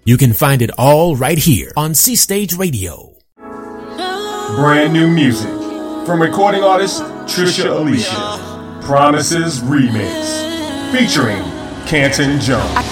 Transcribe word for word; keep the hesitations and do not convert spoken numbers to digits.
You can find it all right here on C Stage Radio. Brand new music from recording artist Trisha Alicia. Promises Remix featuring Canton Jones.